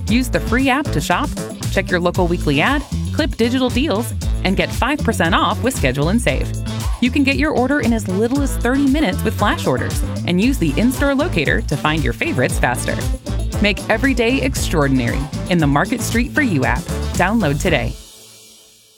Use the free app to shop, check your local weekly ad, clip digital deals, and get 5% off with Schedule and Save. You can get your order in as little as 30 minutes with flash orders and use the in-store locator to find your favorites faster. Make every day extraordinary in the Market Street For You app. Download today.